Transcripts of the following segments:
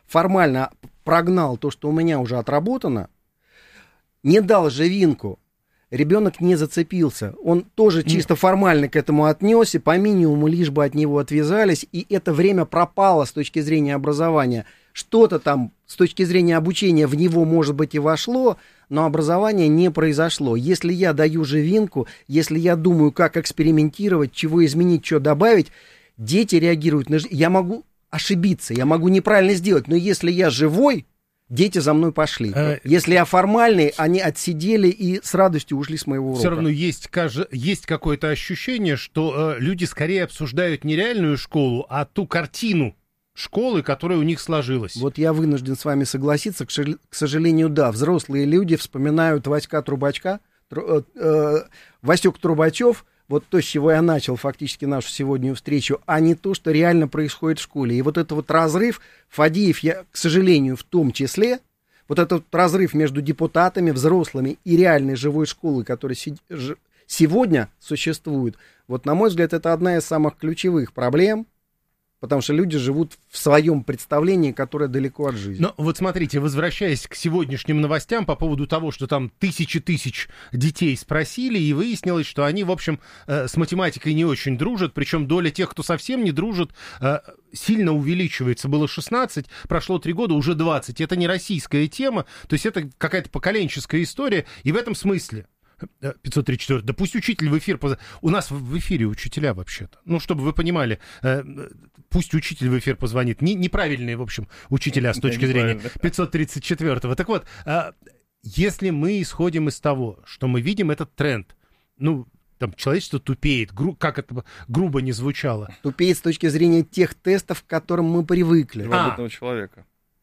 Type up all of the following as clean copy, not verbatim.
формально прогнал то, что у меня уже отработано, не дал живинку, ребенок не зацепился. Он тоже чисто формально к этому отнесся, по минимуму лишь бы от него отвязались, и это время пропало с точки зрения образования. Что-то там с точки зрения обучения в него, может быть, и вошло, но образование не произошло. Если я даю живинку, если я думаю, как экспериментировать, чего изменить, что добавить, дети реагируют на... Я могу ошибиться, я могу неправильно сделать, но если я живой, дети за мной пошли. Если я формальный, они отсидели и с радостью ушли с моего урока. Все равно есть какое-то ощущение, что люди скорее обсуждают не реальную школу, а ту картину школы, которая у них сложилась. Вот я вынужден с вами согласиться. К сожалению, да, взрослые люди вспоминают Васька Трубачка, Васек Трубачев, вот то, с чего я начал фактически нашу сегодняшнюю встречу, а не то, что реально происходит в школе. И вот это вот разрыв, Фадеев, я, к сожалению, в том числе, вот этот разрыв между депутатами, взрослыми и реальной живой школой, которая сегодня существует, вот, на мой взгляд, это одна из самых ключевых проблем, потому что люди живут в своем представлении, которое далеко от жизни. Но вот смотрите, возвращаясь к сегодняшним новостям по поводу того, что там тысячи детей спросили, и выяснилось, что они, в общем, с математикой не очень дружат, причем доля тех, кто совсем не дружит, сильно увеличивается. Было 16, прошло 3 года, уже 20. Это не российская тема, то есть это какая-то поколенческая история, и в этом смысле 534. Да пусть учитель в эфир... У нас в эфире учителя вообще-то. Ну, чтобы вы понимали, пусть учитель в эфир позвонит. Неправильные, в общем, учителя с точки зрения 534-го. Так вот, если мы исходим из того, что мы видим этот тренд, ну, там, человечество тупеет, как это грубо не звучало. Тупеет с точки зрения тех тестов, к которым мы привыкли. Роботного человека.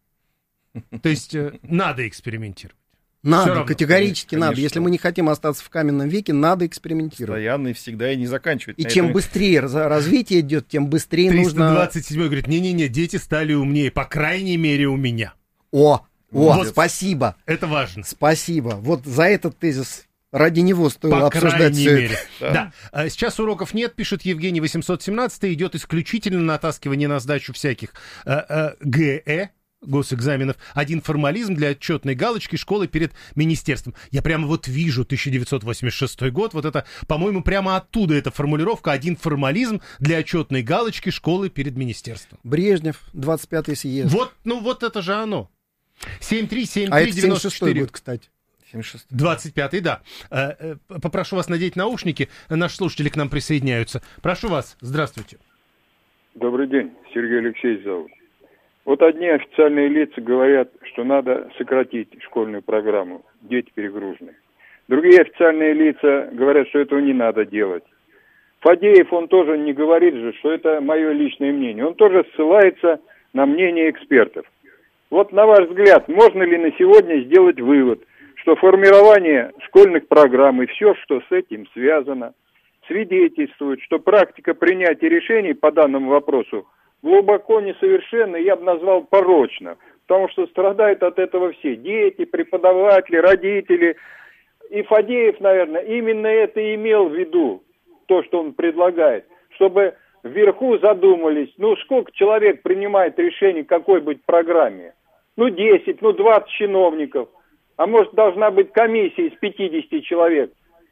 То есть надо экспериментировать. Надо, категорически конечно. надо. Если мы не хотим остаться в каменном веке, надо экспериментировать. Постоянно и всегда, и не заканчивать. И чем быстрее развитие идет, тем быстрее 327 нужно... говорит, не-не-не, дети стали умнее, по крайней мере, у меня. Вот, спасибо. Это важно. Спасибо. Вот за этот тезис... Ради него стоило по обсуждать крайней все мере. это. Да. Сейчас уроков нет, пишет Евгений 817, идет исключительно натаскивание на сдачу всяких ГЭ, госэкзаменов, один формализм для отчетной галочки школы перед министерством. Я прямо вот вижу 1986 год, вот это, по-моему, прямо оттуда эта формулировка, один формализм для отчетной галочки школы перед министерством. Брежнев, 25-й съезд. Вот это же оно. 7373948. А это 76-й год, кстати. 25-й, да. Попрошу вас надеть наушники, наши слушатели к нам присоединяются. Прошу вас, здравствуйте. Добрый день, Сергей Алексеевич зовут. Вот одни официальные лица говорят, что надо сократить школьную программу, дети перегружены. Другие официальные лица говорят, что этого не надо делать. Фадеев, он тоже не говорит же, что это мое личное мнение. Он тоже ссылается на мнение экспертов. Вот на ваш взгляд, можно ли на сегодня сделать вывод, что формирование школьных программ и все, что с этим связано, свидетельствует, что практика принятия решений по данному вопросу глубоко несовершенно, я бы назвал порочно, потому что страдают от этого все дети, преподаватели, родители. И Фадеев, наверное, именно это и имел в виду, то, что он предлагает, чтобы вверху задумались, сколько человек принимает решение какой быть программе? 10, 20 чиновников, а может должна быть комиссия из 50 человек.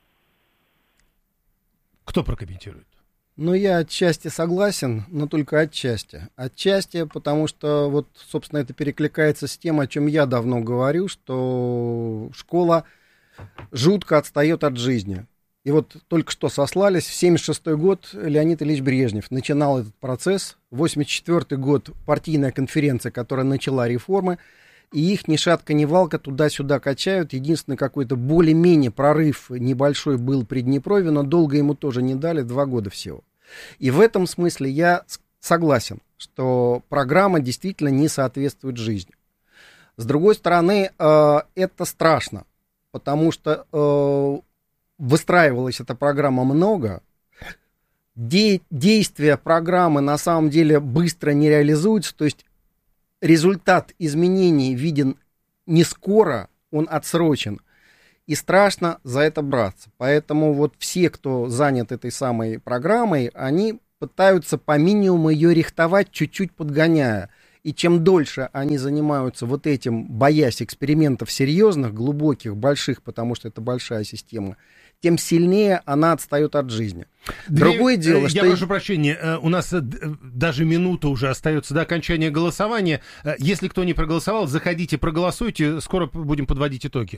Кто прокомментирует? Я отчасти согласен, но только отчасти. Отчасти, потому что, вот, собственно, это перекликается с тем, о чем я давно говорю, что школа жутко отстает от жизни. И вот только что сослались, в 1976 год Леонид Ильич Брежнев начинал этот процесс, в 1984 год партийная конференция, которая начала реформы, и их ни шатка, ни валка туда-сюда качают. Единственный какой-то более-менее прорыв небольшой был при Днепрове, но долго ему тоже не дали, 2 года всего. И в этом смысле я согласен, что программа действительно не соответствует жизни. С другой стороны, это страшно, потому что выстраивалась эта программа много, действия программы на самом деле быстро не реализуются, то есть результат изменений виден не скоро, он отсрочен. И страшно за это браться. Поэтому вот все, кто занят этой самой программой, они пытаются по минимуму ее рихтовать, чуть-чуть подгоняя. И чем дольше они занимаются вот этим, боясь экспериментов серьезных, глубоких, больших, потому что это большая система, тем сильнее она отстает от жизни. Другое дело, что... Я прошу прощения, у нас даже минута уже остается до окончания голосования. Если кто не проголосовал, заходите, проголосуйте, скоро будем подводить итоги.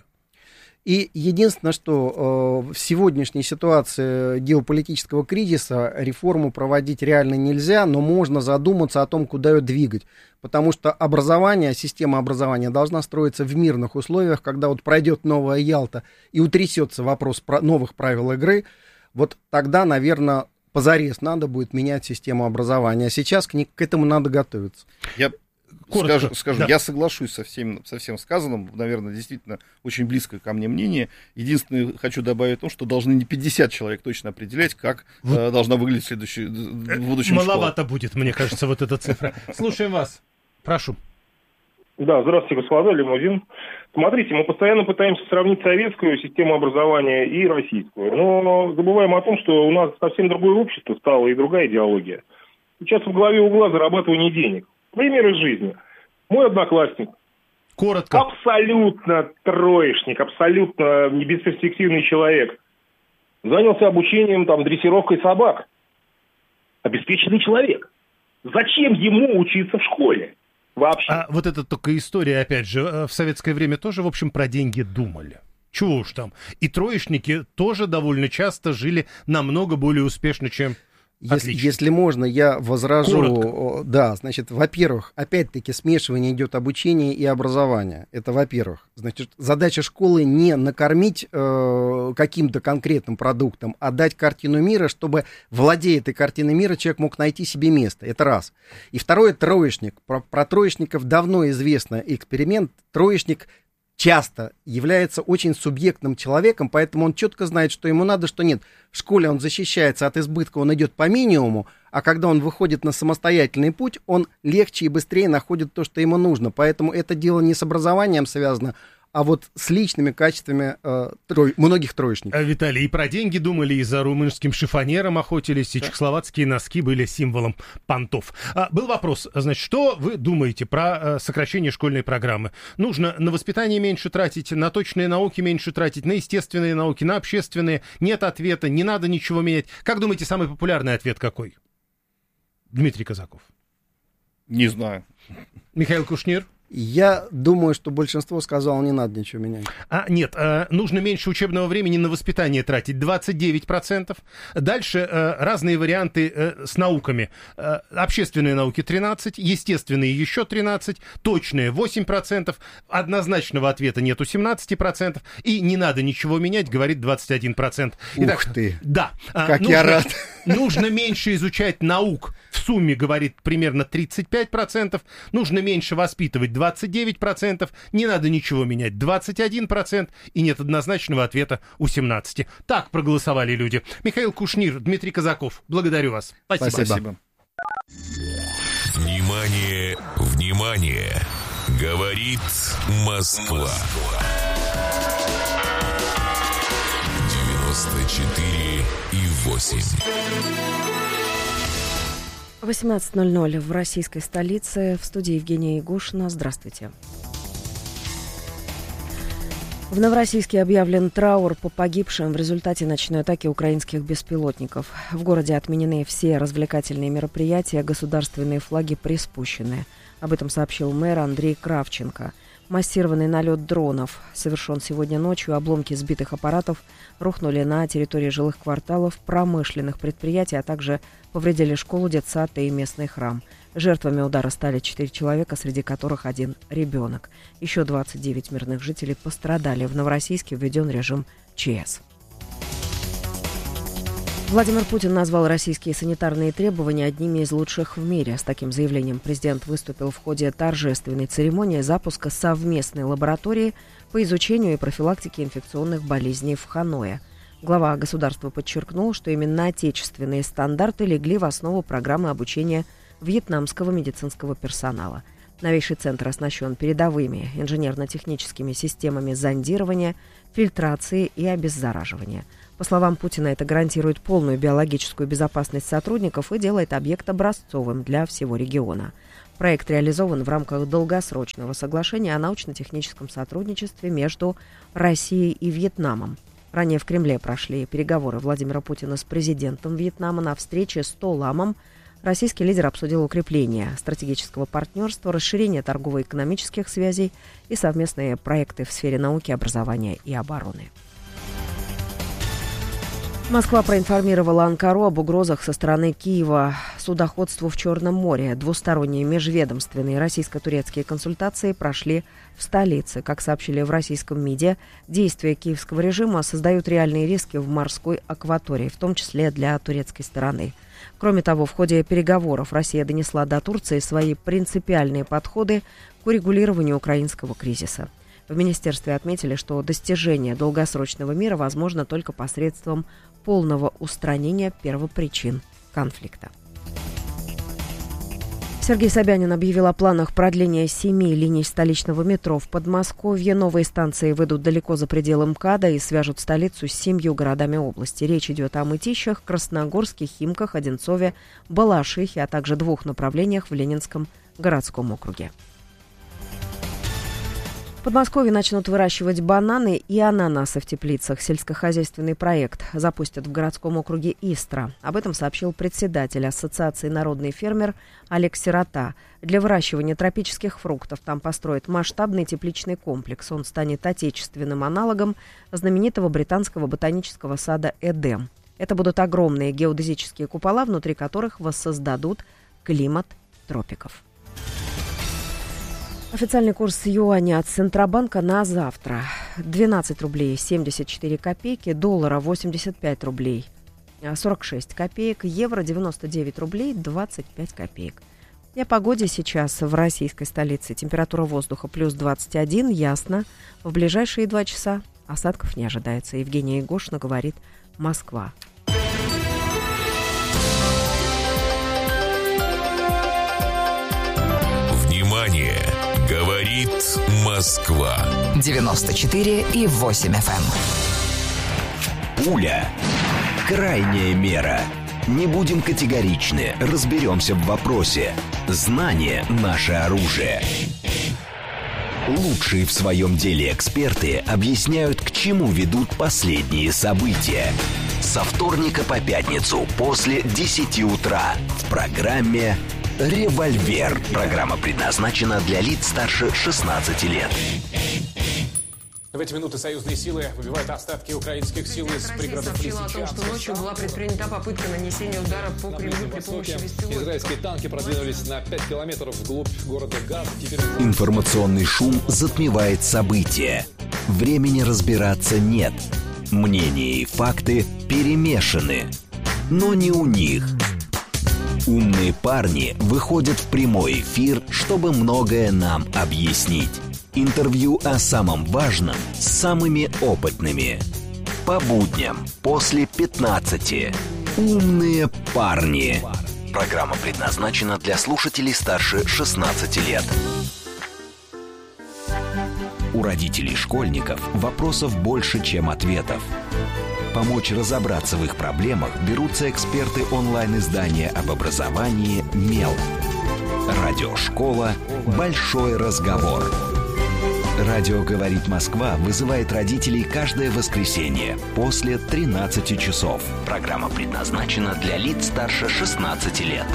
И единственное, что в сегодняшней ситуации геополитического кризиса реформу проводить реально нельзя, но можно задуматься о том, куда ее двигать. Потому что образование, система образования должна строиться в мирных условиях, когда вот пройдет новая Ялта и утрясется вопрос новых правил игры, вот тогда, наверное, позарез надо будет менять систему образования. А сейчас к этому надо готовиться. Я скажу, да. Я соглашусь со всем сказанным. Наверное, действительно очень близкое ко мне мнение. Единственное, хочу добавить то, что должны не 50 человек точно определять, как должна выглядеть в будущем школа. Маловато будет, мне кажется, вот эта цифра. Слушаем вас. Прошу. Да, здравствуйте, господа, Лимузин. Смотрите, мы постоянно пытаемся сравнить советскую систему образования и российскую. Но забываем о том, что у нас совсем другое общество стало и другая идеология. Сейчас в главе угла зарабатывание денег. Пример из жизни. Мой одноклассник. Коротко. Абсолютно троечник, абсолютно бесперспективный человек. Занялся обучением, дрессировкой собак. Обеспеченный человек. Зачем ему учиться в школе? Вообще. А вот это только история, опять же, в советское время тоже, в общем, про деньги думали. Чего уж там. И троечники тоже довольно часто жили намного более успешно, чем... Если можно, я возражу. Коротко. Да, значит, во-первых, опять-таки смешивание идет обучения и образования. Это во-первых. Значит, задача школы не накормить каким-то конкретным продуктом, а дать картину мира, чтобы, владея этой картиной мира, человек мог найти себе место. Это раз. И второе, троечник. Про троечников давно известно эксперимент. Троечник часто является очень субъектным человеком, поэтому он четко знает, что ему надо, что нет. В школе он защищается от избытка, он идет по минимуму, а когда он выходит на самостоятельный путь, он легче и быстрее находит то, что ему нужно. Поэтому это дело не с образованием связано, а вот с личными качествами многих троечников. Виталий, и про деньги думали, и за румынским шифонером охотились, и чехословацкие носки были символом понтов. Был вопрос, значит, что вы думаете про сокращение школьной программы? Нужно на воспитание меньше тратить, на точные науки меньше тратить, на естественные науки, на общественные? Нет ответа, не надо ничего менять. Как думаете, самый популярный ответ какой? Дмитрий Казаков. Не знаю. Михаил Кушнир. Я думаю, что большинство сказало, не надо ничего менять. Нет, нужно меньше учебного времени на воспитание тратить, 29%. Дальше разные варианты с науками. Общественные науки 13%, естественные еще 13%, точные 8%, однозначного ответа нету 17%, и не надо ничего менять, говорит 21%. Итак, ух ты! Да. Как я рад! Нужно меньше изучать наук, в сумме, говорит, примерно 35%, нужно меньше воспитывать 29%, не надо ничего менять 21%, и нет однозначного ответа у 17%. Так проголосовали люди. Михаил Кушнир, Дмитрий Казаков, благодарю вас. Спасибо. Внимание, внимание! Говорит Москва. 94,8. 18:00 в российской столице. В студии Евгения Ягушина. Здравствуйте. В Новороссийске объявлен траур по погибшим в результате ночной атаки украинских беспилотников. В городе отменены все развлекательные мероприятия, государственные флаги приспущены. Об этом сообщил мэр Андрей Кравченко. Массированный налет дронов совершен сегодня ночью. Обломки сбитых аппаратов рухнули на территории жилых кварталов, промышленных предприятий, а также повредили школу, детсад и местный храм. Жертвами удара стали 4 человека, среди которых 1 ребенок. Еще 29 мирных жителей пострадали. В Новороссийске введен режим ЧС. Владимир Путин назвал российские санитарные требования одними из лучших в мире. С таким заявлением президент выступил в ходе торжественной церемонии запуска совместной лаборатории по изучению и профилактике инфекционных болезней в Ханое. Глава государства подчеркнул, что именно отечественные стандарты легли в основу программы обучения вьетнамского медицинского персонала. Новейший центр оснащен передовыми инженерно-техническими системами зондирования, фильтрации и обеззараживания. По словам Путина, это гарантирует полную биологическую безопасность сотрудников и делает объект образцовым для всего региона. Проект реализован в рамках долгосрочного соглашения о научно-техническом сотрудничестве между Россией и Вьетнамом. Ранее в Кремле прошли переговоры Владимира Путина с президентом Вьетнама. На встрече с Толамом российский лидер обсудил укрепление стратегического партнерства, расширение торгово-экономических связей и совместные проекты в сфере науки, образования и обороны. Москва проинформировала Анкару об угрозах со стороны Киева судоходству в Черном море. Двусторонние межведомственные российско-турецкие консультации прошли в столице. Как сообщили в российском МИДе, действия киевского режима создают реальные риски в морской акватории, в том числе для турецкой стороны. Кроме того, в ходе переговоров Россия донесла до Турции свои принципиальные подходы к урегулированию украинского кризиса. В министерстве отметили, что достижение долгосрочного мира возможно только посредством полного устранения первопричин конфликта. Сергей Собянин объявил о планах продления 7 линий столичного метро в Подмосковье. Новые станции выйдут далеко за пределы МКАДа и свяжут столицу с 7 городами области. Речь идет о Мытищах, Красногорске, Химках, Одинцове, Балашихе, а также 2 направлениях в Ленинском городском округе. В Подмосковье начнут выращивать бананы и ананасы в теплицах. Сельскохозяйственный проект запустят в городском округе Истра. Об этом сообщил председатель Ассоциации «Народный фермер» Олег Сирота. Для выращивания тропических фруктов там построят масштабный тепличный комплекс. Он станет отечественным аналогом знаменитого британского ботанического сада «Эдем». Это будут огромные геодезические купола, внутри которых воссоздадут климат тропиков. Официальный курс юаня от Центробанка на завтра. 12 рублей 74 копейки, доллара 85 рублей 46 копеек, евро 99 рублей 25 копеек. И о погоде сейчас в российской столице. Температура воздуха плюс 21, ясно. В ближайшие 2 часа осадков не ожидается. Евгения Егошина говорит «Москва». Внимание! Говорит Москва. 94,8 FM. Пуля. Крайняя мера. Не будем категоричны, разберемся в вопросе. Знание – наше оружие. Лучшие в своем деле эксперты объясняют, к чему ведут последние события. Со вторника по пятницу после 10 утра в программе «Револьвер». Программа предназначена для лиц старше 16 лет. В эти минуты союзные силы выбивают остатки украинских сил из пригородов Лисичанска. О том, что ночью была предпринята попытка нанесения удара по Кремлю при помощи беспилотников. Израильские танки продвинулись на 5 километров вглубь города Газа. Информационный шум затмевает события. Времени разбираться нет. Мнения и факты перемешаны. Но не у них. Умные парни выходят в прямой эфир, чтобы многое нам объяснить. Интервью о самом важном с самыми опытными. По будням после 15. Умные парни. Программа предназначена для слушателей старше 16 лет. У родителей школьников вопросов больше, чем ответов. Помочь разобраться в их проблемах берутся эксперты онлайн-издания об образовании «Мел». Радиошкола «Большой разговор». Радио «Говорит Москва» вызывает родителей каждое воскресенье после 13 часов. Программа предназначена для лиц старше 16 лет.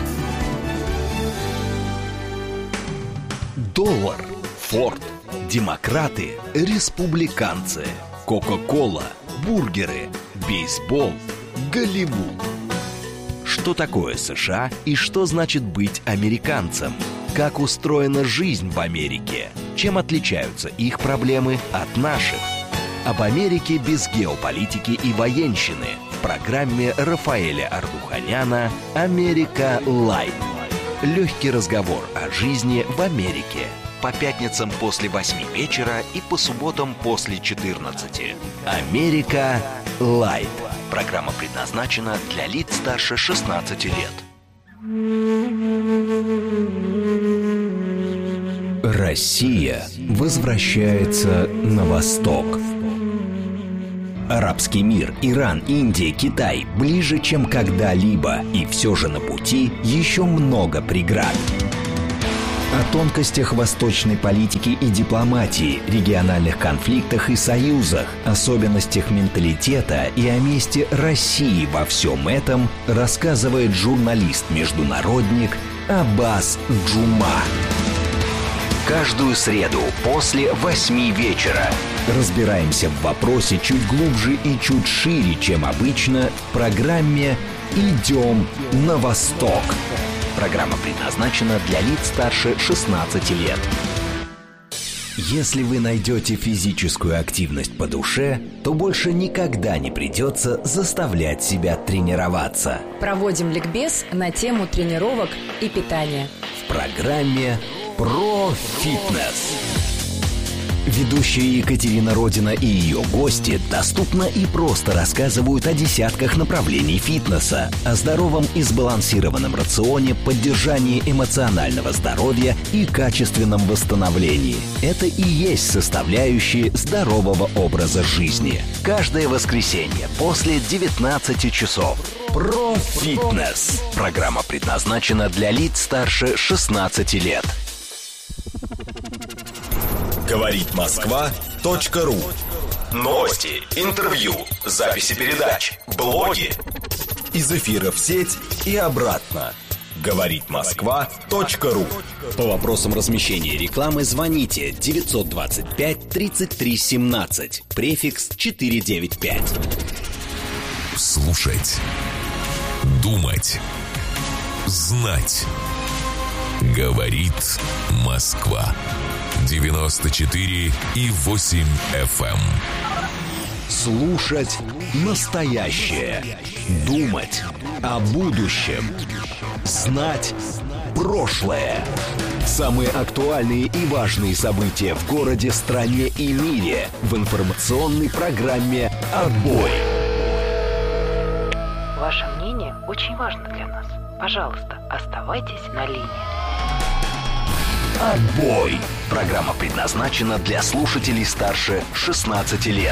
Доллар, Форд, демократы, республиканцы, Кока-кола, бургеры, бейсбол, Голливуд. Что такое США и что значит быть американцем? Как устроена жизнь в Америке? Чем отличаются их проблемы от наших? Об Америке без геополитики и военщины в программе Рафаэля Ардуханяна «Америка Лайт». Легкий разговор о жизни в Америке. По пятницам после 8 вечера и по субботам после 14. «Америка Лайт». Программа предназначена для лиц старше 16 лет. Россия возвращается на восток. Арабский мир, Иран, Индия, Китай ближе, чем когда-либо. И все же на пути еще много преград. О тонкостях восточной политики и дипломатии, региональных конфликтах и союзах, особенностях менталитета и о месте России во всем этом рассказывает журналист-международник Аббас Джума. Каждую среду после 8 вечера разбираемся в вопросе чуть глубже и чуть шире, чем обычно, в программе «Идем на восток». Программа предназначена для лиц старше 16 лет. Если вы найдете физическую активность по душе, то больше никогда не придется заставлять себя тренироваться. Проводим ликбез на тему тренировок и питания. В программе «Про фитнес». Ведущая Екатерина Родина и ее гости доступно и просто рассказывают о десятках направлений фитнеса, о здоровом и сбалансированном рационе, поддержании эмоционального здоровья и качественном восстановлении. Это и есть составляющие здорового образа жизни. Каждое воскресенье после 19 часов. Про фитнес. Программа предназначена для лиц старше 16 лет. Говорит Москва.ру. Новости, интервью, записи передач, блоги. Из эфира в сеть и обратно. Говорит Москва.ру. По вопросам размещения рекламы звоните 925 33 17, префикс 495. Слушать, думать, знать. Говорит Москва. 94,8 FM. Слушать настоящее. Думать о будущем. Знать прошлое. Самые актуальные и важные события в городе, стране и мире в информационной программе «Отбой». Ваше мнение очень важно для нас. Пожалуйста, оставайтесь на линии. «Отбой». Программа предназначена для слушателей старше 16 лет.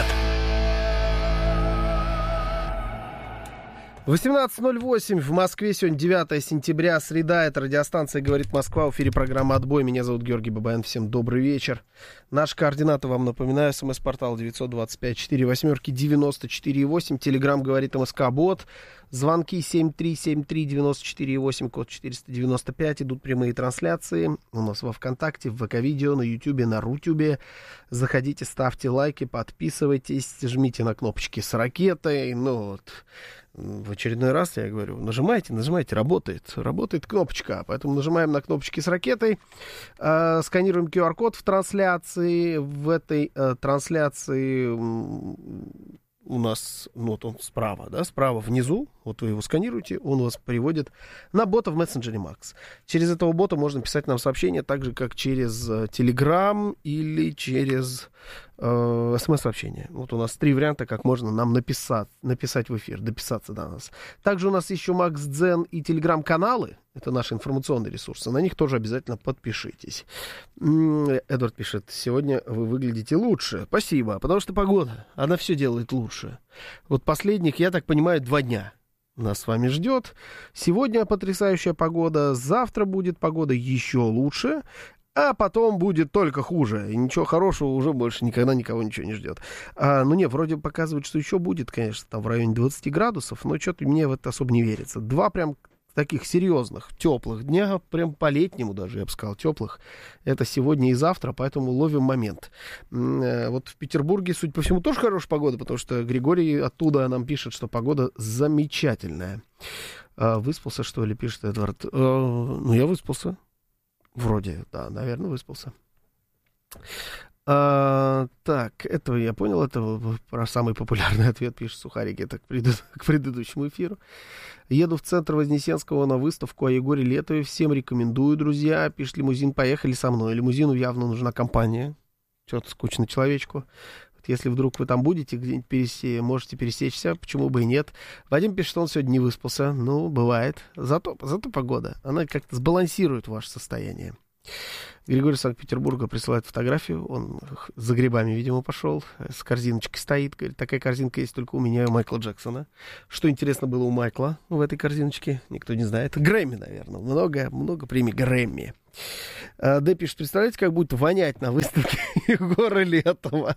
18:08 в Москве. Сегодня 9 сентября, среда. Это радиостанция «Говорит Москва». В эфире программа «Отбой». Меня зовут Георгий Бабаян. Всем добрый вечер. Наши координаты вам напоминаю. СМС-портал 925-48-94-8. Телеграм «Говорит МСК-бот». Звонки 7373-94-8, код 495. Идут прямые трансляции. У нас во ВКонтакте, в ВК-видео, на Ютубе, на Рутюбе. Заходите, ставьте лайки, подписывайтесь, жмите на кнопочки с ракетой. Ну вот, в очередной раз я говорю, нажимайте, работает кнопочка. Поэтому нажимаем на кнопочки с ракетой. Сканируем QR-код в трансляции. В этой трансляции у нас, ну вот он справа, да, справа внизу, вот вы его сканируете, он вас приводит на бота в мессенджере Макс. Через этого бота можно писать нам сообщения, так же, как через Telegram или через смс-сообщение. Вот у нас 3 варианта, как можно нам написать в эфир, дописаться до нас. Также у нас еще Макс Дзен и Telegram-каналы, это наши информационные ресурсы, на них тоже обязательно подпишитесь. Эдвард пишет, сегодня вы выглядите лучше. Спасибо, потому что погода, она все делает лучше. Вот последних, я так понимаю, 2 дня нас с вами ждет. Сегодня потрясающая погода, завтра будет погода еще лучше, а потом будет только хуже. И ничего хорошего уже больше никогда никого ничего не ждет. Ну не, вроде показывают, что еще будет, конечно, там в районе 20 градусов, но что-то мне в это особо не верится. 2 прям таких серьезных, теплых дня, прям по-летнему даже, я бы сказал, теплых. Это сегодня и завтра, поэтому ловим момент. Вот в Петербурге, судя по всему, тоже хорошая погода, потому что Григорий оттуда нам пишет, что погода замечательная. Выспался, что ли, пишет Эдвард? Ну, я выспался. Вроде, да, наверное, выспался. Так, этого я понял, это про самый популярный ответ пишет Сухарик, это к предыдущему эфиру. Еду в центр Вознесенского на выставку о Егоре Летове, всем рекомендую, друзья, пишет Лимузин, поехали со мной. Лимузину явно нужна компания, что-то скучно человечку. Вот если вдруг вы там будете, где-нибудь можете пересечься, почему бы и нет. Вадим пишет, что он сегодня не выспался, ну, бывает, зато погода, она как-то сбалансирует ваше состояние. Григорий из Санкт-Петербурга присылает фотографию, он за грибами, видимо, пошел, с корзиночкой стоит, говорит, такая корзинка есть только у меня и у Майкла Джексона. Что интересно было у Майкла в этой корзиночке, никто не знает. Грэмми, наверное, много премий Грэмми. Д пишет, представляете, как будет вонять на выставке Егора Летова?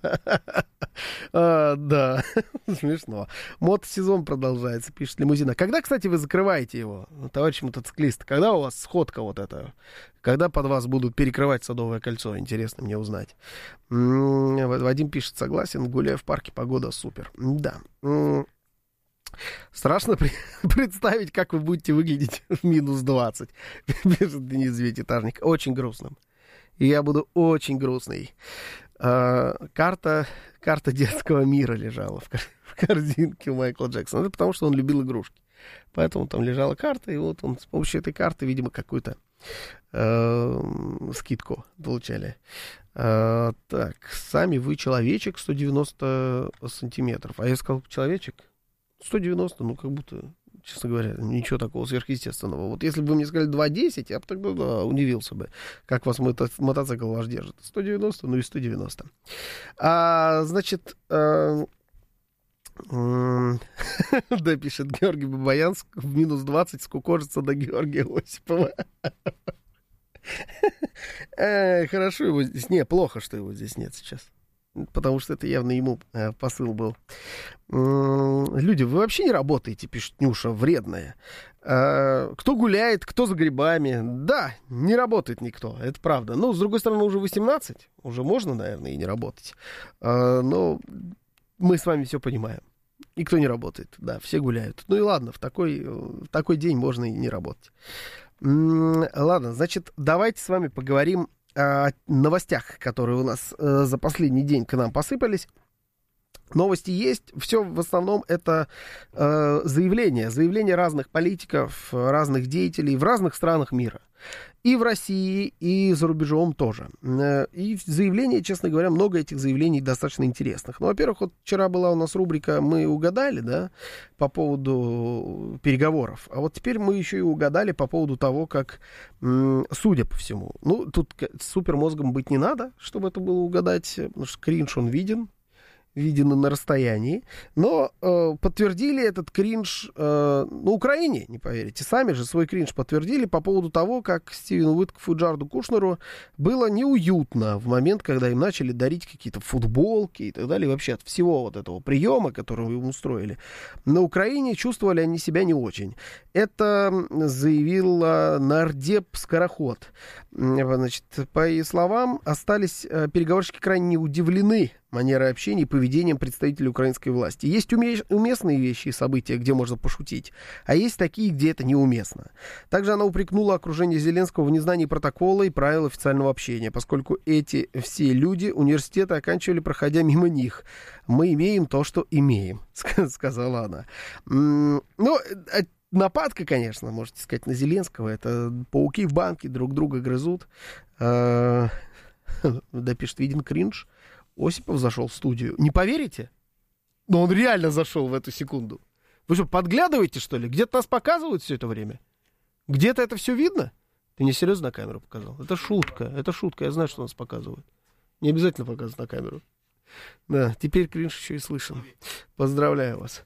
Да, смешно. Мотосезон продолжается, пишет Лимузина. Когда, кстати, вы закрываете его, товарищ мотоциклист? Когда у вас сходка вот эта? Когда под вас будут перекрывать Садовое кольцо? Интересно мне узнать. Вадим пишет, согласен, гуляю в парке, погода супер. Да. Страшно представить, как вы будете выглядеть в минус 20, пишет Денис Девятиэтажник. Очень грустным. И я буду очень грустный. Карта детского мира лежала в корзинке у Майкла Джексона. Это потому, что он любил игрушки. Поэтому там лежала карта, и вот он с помощью этой карты, видимо, какую-то скидку получали. Так, сами вы человечек 190 сантиметров. А я сказал человечек 190, ну, как будто, честно говоря, ничего такого сверхъестественного. Вот если бы вы мне сказали 2,10, я бы тогда удивился бы, как вас мотоцикл ваш держит. 190, ну и 190. Значит, да, пишет Георгий Бабаянск, в минус 20 скукожится до Георгия Осипова. Хорошо его здесь, плохо, что его здесь нет сейчас. Потому что это явно ему посыл был. Люди, вы вообще не работаете, пишет Нюша, вредная. Кто гуляет, кто за грибами. Да, не работает никто, это правда. Но, с другой стороны, уже 18, уже можно, наверное, и не работать. Но мы с вами все понимаем. Никто не работает, да, все гуляют. Ну и ладно, в такой день можно и не работать. Ладно, значит, давайте с вами поговорим о новостях, которые у нас за последний день к нам посыпались. Новости есть, все в основном это заявления разных политиков, разных деятелей в разных странах мира. И в России, и за рубежом тоже. И заявления, честно говоря, много этих заявлений достаточно интересных. Ну, во-первых, вот вчера была у нас рубрика «Мы угадали», да, по поводу переговоров. А вот теперь мы еще и угадали по поводу того, как, судя по всему, ну, тут супермозгом быть не надо, чтобы это было угадать, потому что кринж, он виден на расстоянии, но подтвердили этот кринж на Украине, не поверите, сами же свой кринж подтвердили по поводу того, как Стивену Уиткофу и Джареду Кушнеру было неуютно в момент, когда им начали дарить какие-то футболки и так далее, и вообще от всего вот этого приема, который им устроили. На Украине чувствовали они себя не очень. Это заявил нардеп Скороход. Значит, по ее словам, остались переговорщики крайне удивлены манерой общения и поведением представителей украинской власти. Есть уместные вещи и события, где можно пошутить, а есть такие, где это неуместно. Также она упрекнула окружение Зеленского в незнании протокола и правил официального общения, поскольку эти все люди университеты оканчивали, проходя мимо них. Мы имеем то, что имеем, сказала она. Ну, нападка, конечно, можете сказать, на Зеленского. Это пауки в банке друг друга грызут. Да, пишет, виден кринж. Осипов зашел в студию. Не поверите? Но он реально зашел в эту секунду. Вы что, подглядываете, что ли? Где-то нас показывают все это время? Где-то это все видно? Ты не серьезно на камеру показал? Это шутка. Я знаю, что нас показывают. Не обязательно показывать на камеру. Да, теперь кринж еще и слышен. Поздравляю вас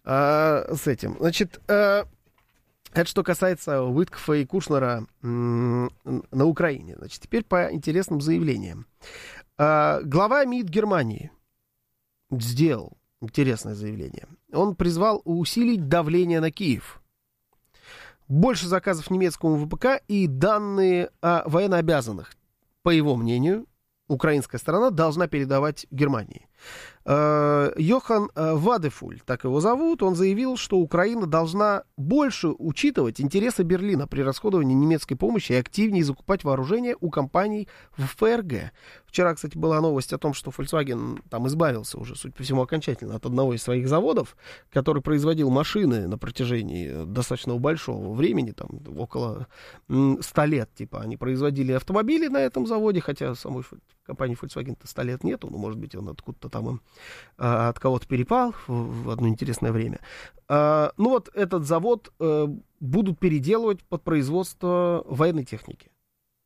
с этим. Значит, это что касается Уиткофа и Кушнера на Украине. Значит, теперь по интересным заявлениям. Глава МИД Германии сделал интересное заявление. Он призвал усилить давление на Киев. Больше заказов немецкому ВПК и данные о военнообязанных. По его мнению, украинская сторона должна передавать Германии. Йохан Вадефуль, так его зовут, он заявил, что Украина должна больше учитывать интересы Берлина при расходовании немецкой помощи и активнее закупать вооружение у компаний в ФРГ. Вчера, кстати, была новость о том, что Volkswagen там избавился уже, судя по всему, окончательно от одного из своих заводов, который производил машины на протяжении достаточно большого времени, там около 100 лет, типа, они производили автомобили на этом заводе, хотя самой компании Volkswagen-то 100 лет нету, но, может быть, он откуда-то там им от кого-то перепал в одно интересное время. Ну вот этот завод будут переделывать под производство военной техники.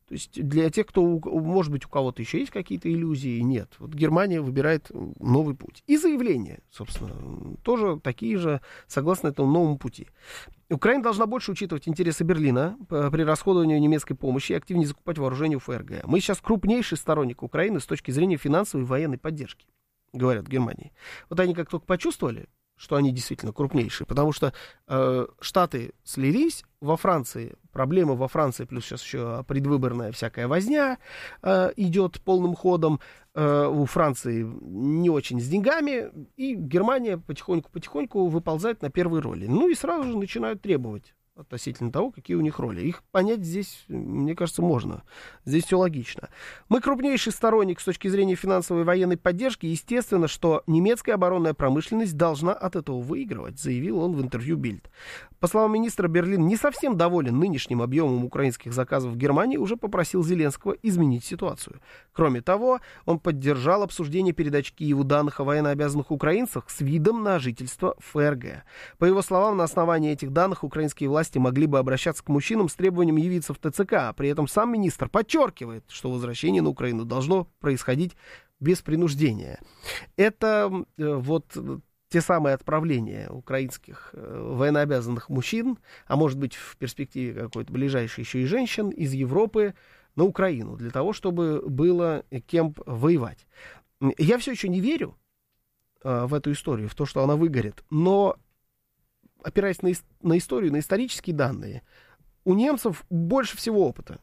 То есть для тех, кто, может быть, у кого-то еще есть какие-то иллюзии, нет. Вот Германия выбирает новый путь. И заявления, собственно, тоже такие же, согласно этому новому пути. Украина должна больше учитывать интересы Берлина при расходовании немецкой помощи и активнее закупать вооружение у ФРГ. Мы сейчас крупнейший сторонник Украины с точки зрения финансовой и военной поддержки, говорят в Германии. Вот они как только почувствовали, что они действительно крупнейшие, потому что Штаты слились, во Франции, проблемы во Франции, плюс сейчас еще предвыборная всякая возня идет полным ходом, у Франции не очень с деньгами, и Германия потихоньку выползает на первые роли. Ну и сразу же начинают требовать относительно того, какие у них роли. Их понять здесь, мне кажется, можно. Здесь все логично. Мы крупнейший сторонник с точки зрения финансовой и военной поддержки. Естественно, что немецкая оборонная промышленность должна от этого выигрывать, заявил он в интервью Bild. По словам министра, Берлин не совсем доволен нынешним объемом украинских заказов в Германии, уже попросил Зеленского изменить ситуацию. Кроме того, он поддержал обсуждение передачи Киеву данных о военнообязанных украинцах с видом на жительство ФРГ. По его словам, на основании этих данных украинские власти могли бы обращаться к мужчинам с требованием явиться в ТЦК. При этом сам министр подчеркивает, что возвращение на Украину должно происходить без принуждения. Это вот те самые отправления украинских военнообязанных мужчин, а может быть в перспективе какой-то ближайшей еще и женщин из Европы на Украину, для того, чтобы было кем воевать. Я все еще не верю в эту историю, в то, что она выгорит, но опираясь на историю, на исторические данные, у немцев больше всего опыта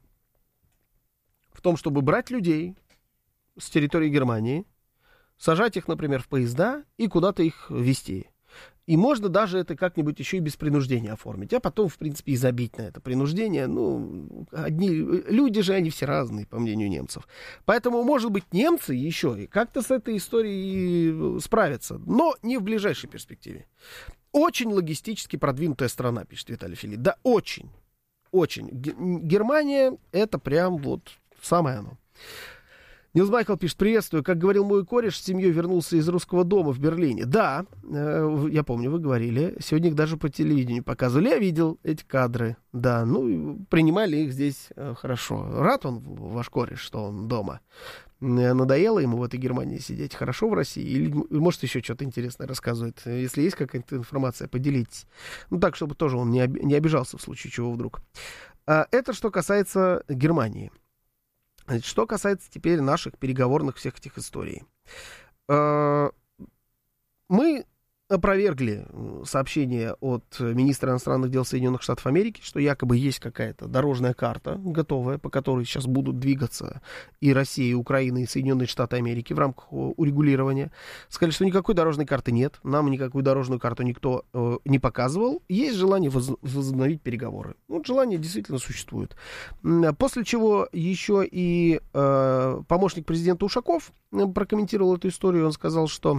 в том, чтобы брать людей с территории Германии, сажать их, например, в поезда и куда-то их везти. И можно даже это как-нибудь еще и без принуждения оформить, а потом, в принципе, и забить на это принуждение. Ну, одни люди же, они все разные, по мнению немцев. Поэтому, может быть, немцы еще и как-то с этой историей справятся, но не в ближайшей перспективе. Очень логистически продвинутая страна, пишет Виталий Филипп. Да, очень. Очень. Германия — это прям вот самое оно. Нилс Майкл пишет: приветствую. Как говорил мой кореш, с семьей вернулся из русского дома в Берлине. Да, я помню, вы говорили. Сегодня их даже по телевидению показывали. Я видел эти кадры. Да, ну, принимали их здесь хорошо. Рад он, ваш кореш, что он дома. Надоело ему в этой Германии сидеть хорошо в России? Или, может, еще что-то интересное рассказывает? Если есть какая-то информация, поделитесь. Ну, так, чтобы тоже он не обижался в случае чего вдруг. Это что касается Германии. Значит, что касается теперь наших переговорных всех этих историй. Мы опровергли сообщение от министра иностранных дел Соединенных Штатов Америки, что якобы есть какая-то дорожная карта готовая, по которой сейчас будут двигаться и Россия, и Украина, и Соединенные Штаты Америки в рамках урегулирования. Сказали, что никакой дорожной карты нет, нам никакую дорожную карту никто не показывал. Есть желание возобновить переговоры. Вот желание действительно существует. После чего еще и помощник президента Ушаков прокомментировал эту историю. Он сказал, что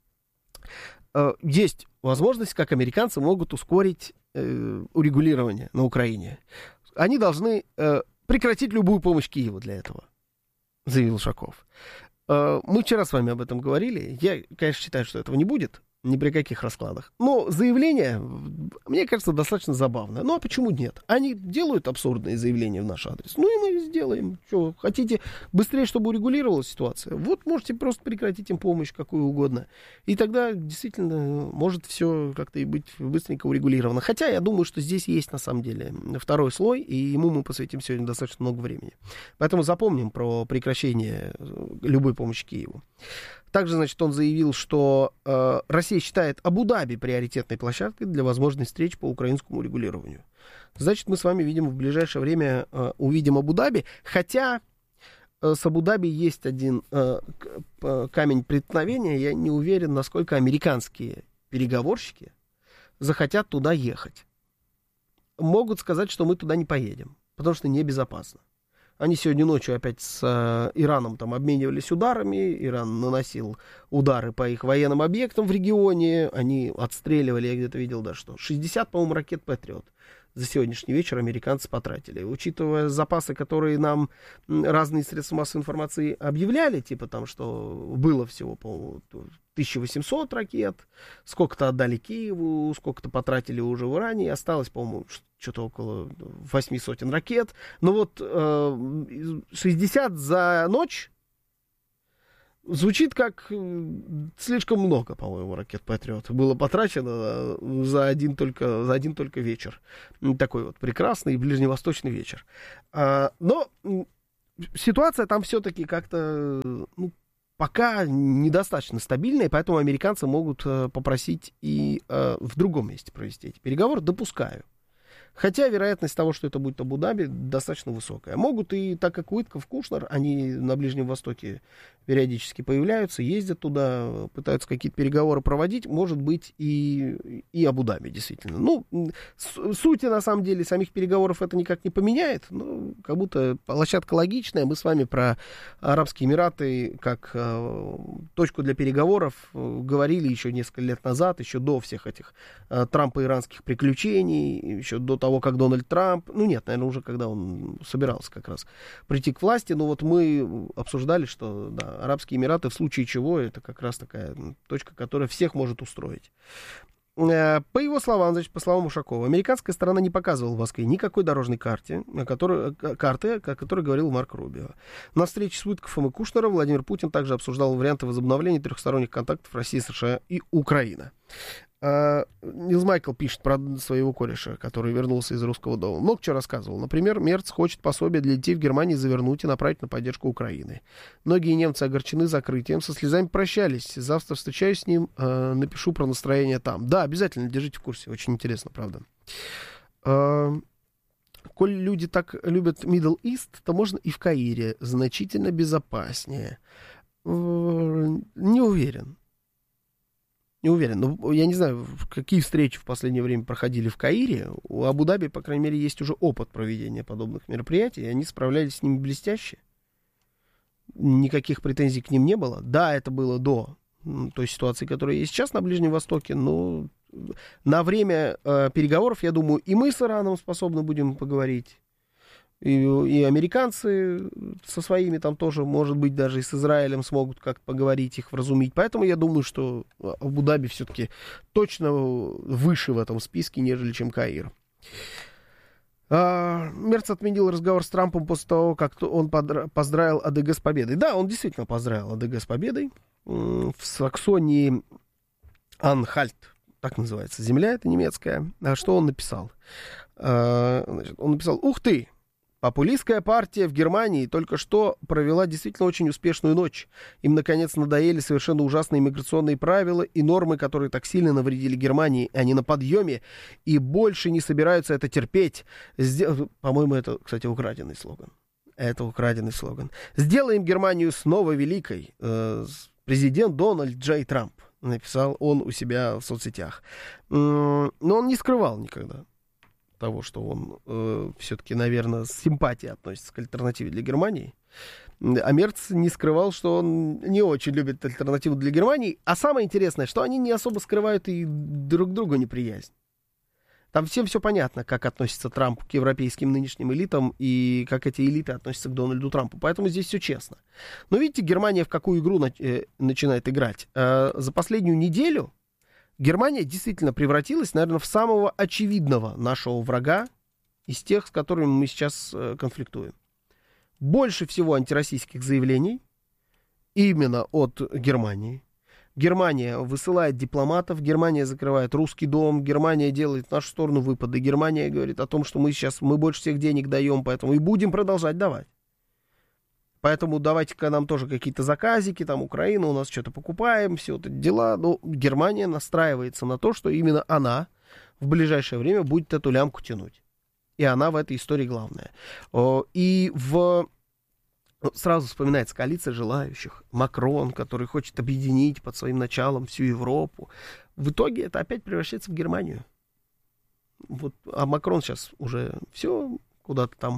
есть возможность, как американцы могут ускорить урегулирование на Украине. Они должны прекратить любую помощь Киеву для этого, заявил Ушаков. Мы вчера с вами об этом говорили. Я, конечно, считаю, что этого не будет, ни при каких раскладах. Но заявление, мне кажется, достаточно забавное. Ну, а почему нет? Они делают абсурдные заявления в наш адрес. Ну, и мы сделаем. Что, хотите быстрее, чтобы урегулировалась ситуация? Вот можете просто прекратить им помощь, какую угодно. И тогда, действительно, может все как-то и быть быстренько урегулировано. Хотя, я думаю, что здесь есть, на самом деле, второй слой, и ему мы посвятим сегодня достаточно много времени. Поэтому запомним про прекращение любой помощи Киеву. Также, значит, он заявил, что Россия считает Абу-Даби приоритетной площадкой для возможной встречи по украинскому урегулированию. Значит, мы с вами, видимо, в ближайшее время увидим Абу-Даби, хотя с Абу-Даби есть один камень преткновения. Я не уверен, насколько американские переговорщики захотят туда ехать. Могут сказать, что мы туда не поедем, потому что небезопасно. Они сегодня ночью опять с Ираном там обменивались ударами. Иран наносил удары по их военным объектам в регионе. Они отстреливали, я где-то видел, да, что 60, по-моему, ракет «Патриот». за сегодняшний вечер американцы потратили. Учитывая запасы, которые нам разные средства массовой информации объявляли, типа там, что было всего, по-моему, 1800 ракет, сколько-то отдали Киеву, сколько-то потратили уже в Иране, и осталось, по-моему, что-то около 800 ракет. Но вот 60 за ночь звучит как слишком много, по-моему, ракет «Патриот» было потрачено за один только вечер. Такой вот прекрасный ближневосточный вечер. Но ситуация там все-таки как-то пока недостаточно стабильная, и поэтому американцы могут попросить и в другом месте провести эти переговоры. Допускаю. Хотя вероятность того, что это будет Абу-Даби, достаточно высокая. Могут и, так как Уитков, Кушнер, они на Ближнем Востоке периодически появляются, ездят туда, пытаются какие-то переговоры проводить, может быть и Абу-Даби, действительно. Сути, на самом деле, самих переговоров это никак не поменяет, но как будто площадка логичная. Мы с вами про Арабские Эмираты как точку для переговоров говорили еще несколько лет назад, еще до всех этих Трампа-иранских приключений, еще до того, как Дональд Трамп, наверное, уже когда он собирался как раз прийти к власти, мы обсуждали, что, да, Арабские Эмираты в случае чего, это как раз такая точка, которая всех может устроить. По его словам, по словам Ушакова, американская сторона не показывала в Москве никакой дорожной карты, о которой говорил Марко Рубио. На встрече с Уитковым и Кушнером Владимир Путин также обсуждал варианты возобновления трехсторонних контактов России, США и Украины. Нилс Майкл пишет про своего кореша, который вернулся из Русского дома. Много чего рассказывал. Например, Мерц хочет пособие для детей в Германии завернуть и направить на поддержку Украины. Многие немцы огорчены закрытием, со слезами прощались. Завтра встречаюсь с ним, напишу про настроение там. Да, обязательно, держите в курсе. Очень интересно, правда. Коль люди так любят Middle East, то можно и в Каире. Значительно безопаснее. Не уверен. Но я не знаю, какие встречи в последнее время проходили в Каире. У Абу-Даби, по крайней мере, есть уже опыт проведения подобных мероприятий, и они справлялись с ними блестяще. Никаких претензий к ним не было. Да, это было до той ситуации, которая есть сейчас на Ближнем Востоке, но на время переговоров, я думаю, и мы с Ираном способны будем поговорить. И американцы со своими там тоже, может быть, даже и с Израилем смогут как-то поговорить, их вразумить. Поэтому я думаю, что Абу-Даби все-таки точно выше в этом списке, нежели чем Каир. Мерц отменил разговор с Трампом после того, как он поздравил АДГ с победой. Да, он действительно поздравил АДГ с победой. В Саксонии Анхальт, так называется земля, это немецкая. Что он написал? Он написал: «Ух ты! Популистская партия в Германии только что провела действительно очень успешную ночь. Им, наконец, надоели совершенно ужасные миграционные правила и нормы, которые так сильно навредили Германии. Они на подъеме и больше не собираются это терпеть». По-моему, это, кстати, украденный слоган. Это украденный слоган. «Сделаем Германию снова великой». Президент Дональд Джей Трамп, написал он у себя в соцсетях. Но он не скрывал никогда того, что он все-таки, наверное, с симпатией относится к альтернативе для Германии. А Мерц не скрывал, что он не очень любит альтернативу для Германии. А самое интересное, что они не особо скрывают и друг другу неприязнь. Там всем все понятно, как относится Трамп к европейским нынешним элитам и как эти элиты относятся к Дональду Трампу. Поэтому здесь все честно. Но видите, Германия в какую игру начинает играть? За последнюю неделю Германия действительно превратилась, наверное, в самого очевидного нашего врага из тех, с которыми мы сейчас конфликтуем. Больше всего антироссийских заявлений именно от Германии. Германия высылает дипломатов, Германия закрывает русский дом, Германия делает в нашу сторону выпады, Германия говорит о том, что мы больше всех денег даем, поэтому и будем продолжать давать. Поэтому давайте-ка нам тоже какие-то заказики, там Украина, у нас что-то покупаем, все это дела. Но Германия настраивается на то, что именно она в ближайшее время будет эту лямку тянуть. И она в этой истории главная. И сразу вспоминается коалиция желающих. Макрон, который хочет объединить под своим началом всю Европу. В итоге это опять превращается в Германию. А Макрон сейчас уже все куда-то там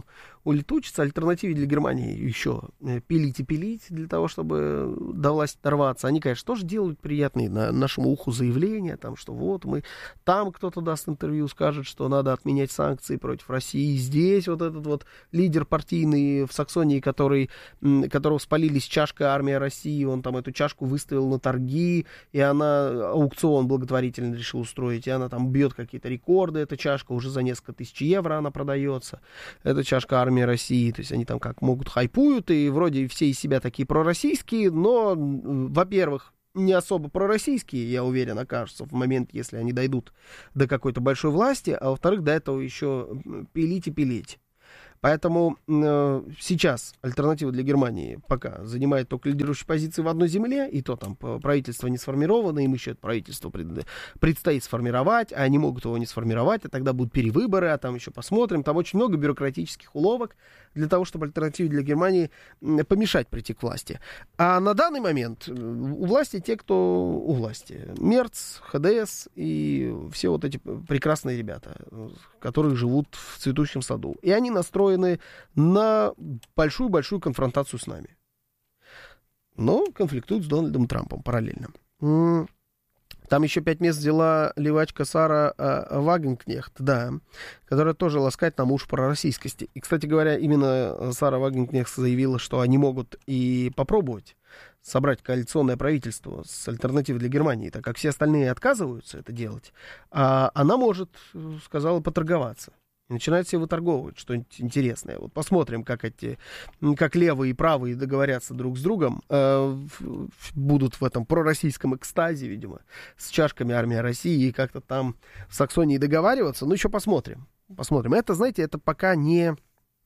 улетучится. Альтернативе для Германии еще пилить и пилить для того, чтобы до власти дорваться. Они, конечно, тоже делают приятные нашему уху заявления, там, что вот мы... Там кто-то даст интервью, скажет, что надо отменять санкции против России. Здесь вот этот вот лидер партийный в Саксонии, которого спалились чашка «Армия России», он там эту чашку выставил на торги, и она аукцион благотворительный решил устроить, и она там бьет какие-то рекорды, эта чашка уже за несколько тысяч евро она продается. Это чашка «Армия России», то есть они там как могут хайпуют, и вроде все из себя такие пророссийские, но, во-первых, не особо пророссийские, я уверен, окажутся в момент, если они дойдут до какой-то большой власти, а во-вторых, до этого еще пилить и пилить. Поэтому сейчас альтернатива для Германии пока занимает только лидирующие позиции в одной земле, и то там правительство не сформировано, им еще это правительство предстоит сформировать, а они могут его не сформировать, а тогда будут перевыборы, а там еще посмотрим. Там очень много бюрократических уловок для того, чтобы альтернативе для Германии помешать прийти к власти. А на данный момент у власти те, кто у власти. Мерц, ХДС и все вот эти прекрасные ребята, которые живут в цветущем саду. И они настроены на большую-большую конфронтацию с нами. Но конфликтуют с Дональдом Трампом параллельно. Там еще 5 мест взяла левачка Сара Вагенкнехт, да, которая тоже ласкает нам уши пророссийскости. И, кстати говоря, именно Сара Вагенкнехт заявила, что они могут и попробовать собрать коалиционное правительство с альтернативой для Германии, так как все остальные отказываются это делать. А она может, сказала, поторговаться. И начинает себе выторговывать что-нибудь интересное. Вот посмотрим, как левые и правые договорятся друг с другом, будут в этом пророссийском экстазе, видимо, с чашками «Армия России» и как-то там в Саксонии договариваться. Ну, еще посмотрим. Это, знаете, это пока не